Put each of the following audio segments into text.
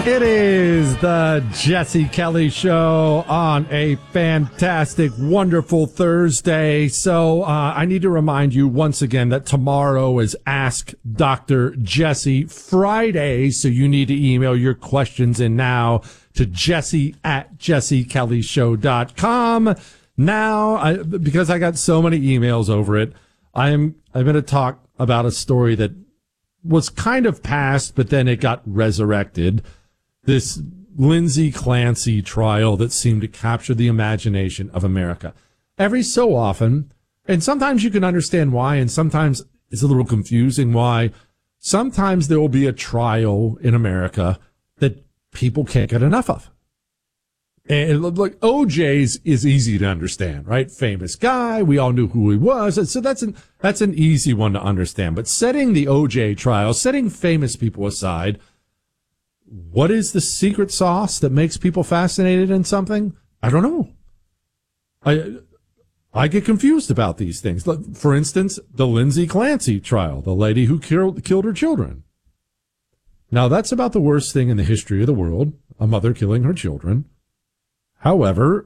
It is the Jesse Kelly Show on a fantastic, wonderful Thursday. So I need to remind you once again that tomorrow is Ask Dr. Jesse Friday. So you need to email your questions in now to jesse@jessekellyshow.com. Now, because I got so many emails over it, I'm going to talk about a story that was kind of past, but then it got resurrected. This Lindsay Clancy trial that seemed to capture the imagination of America. Every so often, and sometimes you can understand why, and sometimes it's a little confusing why, sometimes there will be a trial in America that people can't get enough of. And like OJ's is easy to understand, right? Famous guy. We all knew who he was. So that's an easy one to understand. But setting the OJ trial, setting famous people aside, what is the secret sauce that makes people fascinated in something? I don't know. I get confused about these things. For instance, the Lindsay Clancy trial, the lady who killed her children. Now, that's about the worst thing in the history of the world, a mother killing her children. However,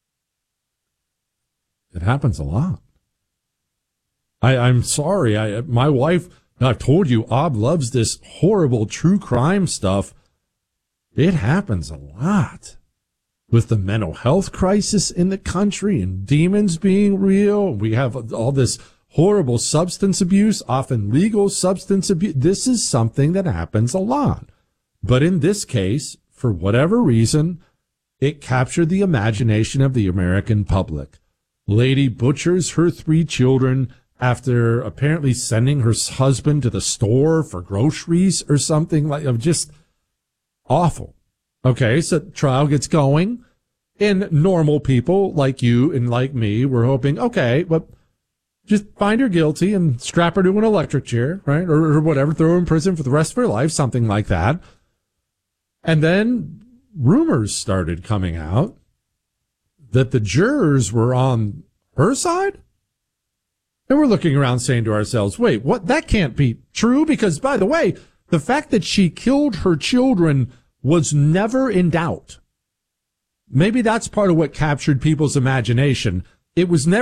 it happens a lot. I'm sorry. My wife, I've told you, Ob loves this horrible true crime stuff. It happens a lot with the mental health crisis in the country and demons being real. We have all this horrible substance abuse, often legal substance abuse. This is something that happens a lot. But in this case, for whatever reason, it captured the imagination of the American public. Lady butchers her 3 children after apparently sending her husband to the store for groceries or something like just awful. Okay, so trial gets going, and normal people like you and like me were hoping, okay, well, just find her guilty and strap her to an electric chair, right, or whatever, throw her in prison for the rest of her life, something like that. And then rumors started coming out that the jurors were on her side. And we're looking around saying to ourselves, wait, what? That can't be true, because, by the way, the fact that she killed her children was never in doubt. Maybe that's part of what captured people's imagination. It was never